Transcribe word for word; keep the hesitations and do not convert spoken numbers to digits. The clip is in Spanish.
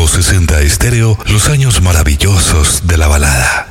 trescientos sesenta Estéreo, los años maravillosos de la balada.